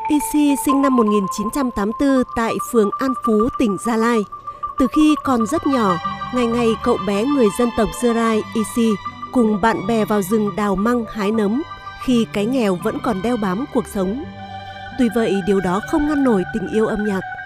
Isi sinh năm 1984 tại phường An Phú, tỉnh Gia Lai. Từ khi còn rất nhỏ, ngày ngày cậu bé người dân tộc Dơ Rai Isi cùng bạn bè vào rừng đào măng hái nấm khi cái nghèo vẫn còn đeo bám cuộc sống. Tuy vậy, điều đó không ngăn nổi tình yêu âm nhạc.